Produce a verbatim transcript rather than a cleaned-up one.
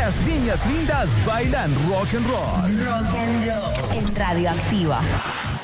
Tres niñas lindas bailan rock and roll. Rock and roll en Radioactiva.